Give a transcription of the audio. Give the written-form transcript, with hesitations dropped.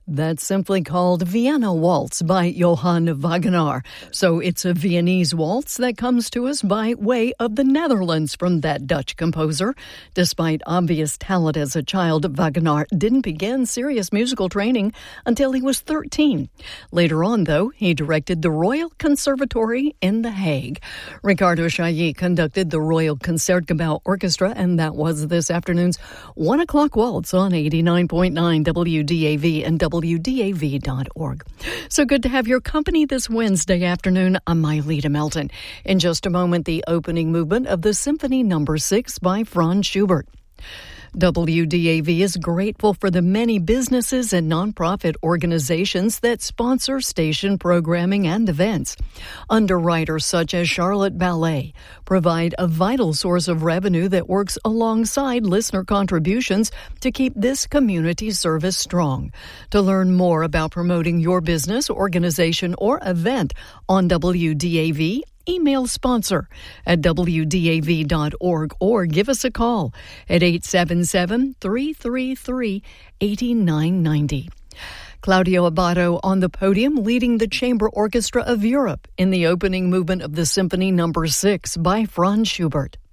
That's simply called Vienna Waltz by Johann Wagenaar. So it's a Viennese waltz that comes to us by way of the Netherlands from that Dutch composer. Despite obvious talent as a child, Wagenaar didn't begin serious musical training until he was 13. Later on, though, he directed the Royal Conservatory in The Hague. Ricardo Chailly conducted the Royal Concertgebouw Orchestra, and that was this afternoon's 1 o'clock waltz on 89.9 WDAV and WDAV.org. So good to have your company this Wednesday afternoon. I'm Myleta Melton. In just a moment, the opening movement of the Symphony No. 6 by Franz Schubert. WDAV is grateful for the many businesses and nonprofit organizations that sponsor station programming and events. Underwriters such as Charlotte Ballet provide a vital source of revenue that works alongside listener contributions to keep this community service strong. To learn more about promoting your business, organization, or event on WDAV, email sponsor at WDAV.org or give us a call at 877-333-8990. Claudio Abbado on the podium leading the Chamber Orchestra of Europe in the opening movement of the Symphony No. 6 by Franz Schubert.